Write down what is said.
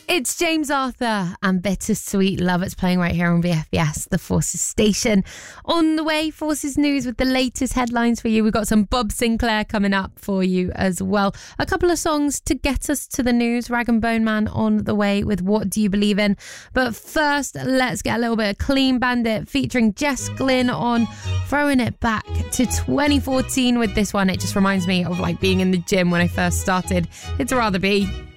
It's James Arthur and Bittersweet Love. It's playing right here on VFBS, the Forces station. On the way, Forces News with the latest headlines for you. We've got some Bob Sinclair coming up for you as well. A couple of songs to get us to the news. Rag and Bone Man on the way with What Do You Believe In? But first, let's get a little bit of Clean Bandit featuring Jess Glynn on Throwing It Back to 2014 with this one. It just reminds me of like being in the gym when I first started. It's a rather be.